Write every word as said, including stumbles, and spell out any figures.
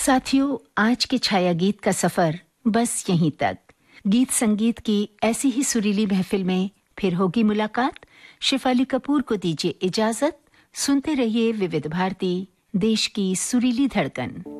साथियों, आज के छाया गीत का सफर बस यहीं तक। गीत संगीत की ऐसी ही सुरीली महफिल में फिर होगी मुलाकात। शिफाली कपूर को दीजिए इजाजत। सुनते रहिए विविध भारती, देश की सुरीली धड़कन।